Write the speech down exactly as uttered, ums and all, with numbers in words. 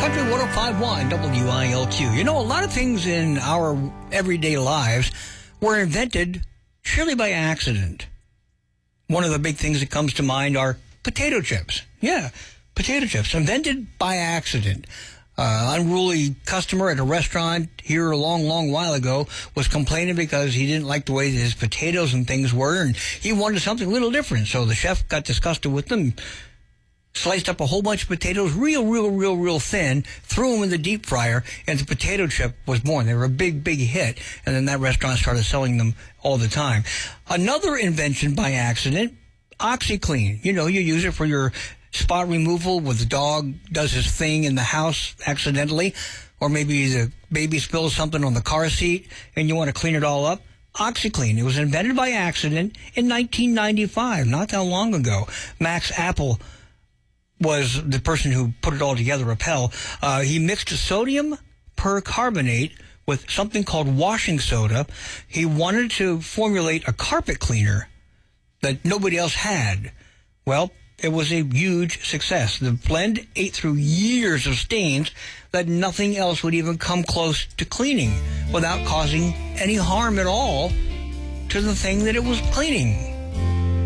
Country one oh five point one W I L Q. You know, a lot of things in our everyday lives were invented surely by accident. One of the big things that comes to mind are potato chips. Yeah, potato chips, invented by accident. Uh, unruly customer at a restaurant here a long, long while ago was complaining because he didn't like the way his potatoes and things were, and he wanted something a little different. So the chef got disgusted with them, sliced up a whole bunch of potatoes real, real, real, real thin, threw them in the deep fryer, and the potato chip was born. They were a big, big hit, and then that restaurant started selling them all the time. Another invention by accident, OxyClean. You know, you use it for your spot removal when the dog does his thing in the house accidentally, or maybe the baby spills something on the car seat and you want to clean it all up. OxyClean. It was invented by accident in nineteen ninety-five, not that long ago. Max Apple was the person who put it all together, Appel. Uh, he mixed sodium percarbonate with something called washing soda. He wanted to formulate a carpet cleaner that nobody else had. Well, it was a huge success. The blend ate through years of stains that nothing else would even come close to cleaning without causing any harm at all to the thing that it was cleaning.